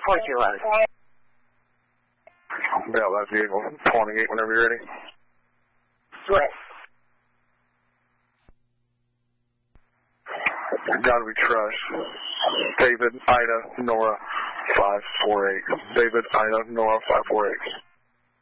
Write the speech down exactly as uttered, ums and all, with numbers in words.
course he was. Yeah, that vehicle. twenty-eight whenever you're ready. Swift. Gotta be trust. David, Ida, Nora, five four eight. David, Ida, Nora, five four eight.